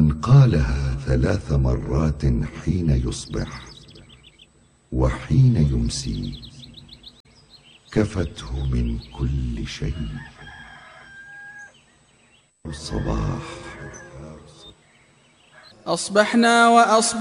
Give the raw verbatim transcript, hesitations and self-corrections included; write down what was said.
من قالها ثلاث مرات حين يصبح وحين يمسي كفته من كل شيء. الصباح. أصبحنا وأصبحنا